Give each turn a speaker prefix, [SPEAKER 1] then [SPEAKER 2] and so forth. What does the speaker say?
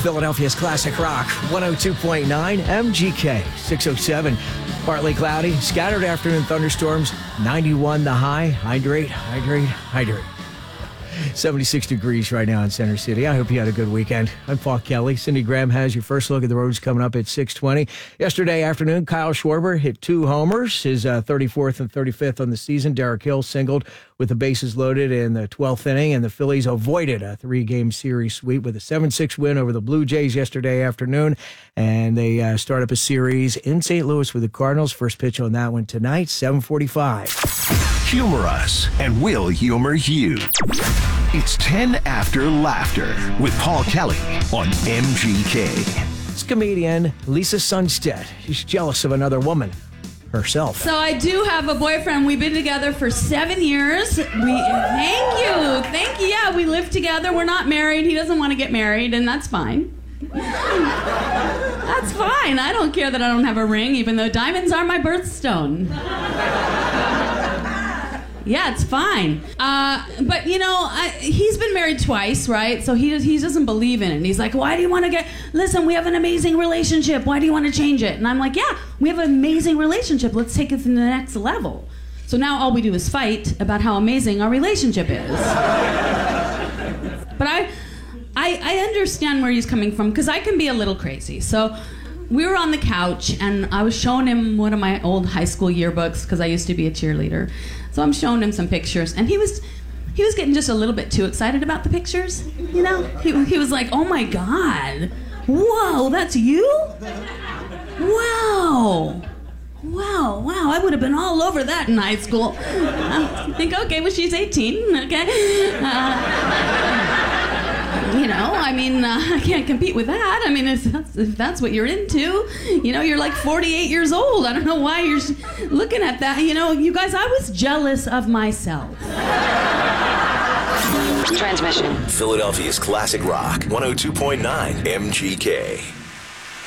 [SPEAKER 1] Philadelphia's Classic Rock, 102.9 MGK, 607. Partly cloudy, scattered afternoon thunderstorms, 91 the high. Hydrate. 76 degrees right now in Center City. I hope you had a good weekend. I'm Paul Kelly. Cindy Graham has your first look at the roads coming up at 6:20. Yesterday afternoon, Kyle Schwarber hit 2 homers, his 34th and 35th on the season. Derek Hill singled with the bases loaded in the 12th inning, and the Phillies avoided a 3-game series sweep with a 7-6 win over the Blue Jays yesterday afternoon. And they start up a series in St. Louis with the Cardinals. First pitch on that one tonight, 7:45.
[SPEAKER 2] Humor us, and we'll humor you. It's 10 After Laughter with Paul Kelly on MGK.
[SPEAKER 1] It's comedian Lisa Sundstedt. She's jealous of another woman, herself.
[SPEAKER 3] So I do have a boyfriend. We've been together for 7 years. Thank you. Yeah, we live together. We're not married. He doesn't want to get married, and that's fine. That's fine. I don't care that I don't have a ring, even though diamonds are my birthstone. Yeah, it's fine. But, you know, he's been married twice, right? So he doesn't believe in it. And he's like, why do you want to listen, we have an amazing relationship. Why do you want to change it? And I'm like, yeah, we have an amazing relationship. Let's take it to the next level. So now all we do is fight about how amazing our relationship is. But I understand where he's coming from, because I can be a little crazy. So we were on the couch, and I was showing him one of my old high school yearbooks, because I used to be a cheerleader. So I'm showing him some pictures, and he was getting just a little bit too excited about the pictures, you know? He was like, oh my God, whoa, that's you? Wow, I would have been all over that in high school. I think, okay, well, she's 18, okay. You know, I mean, I can't compete with that. I mean, if that's what you're into, you know, you're like 48 years old. I don't know why you're looking at that. You know, you guys, I was jealous of myself.
[SPEAKER 4] Transmission. Philadelphia's Classic Rock, 102.9 MGK.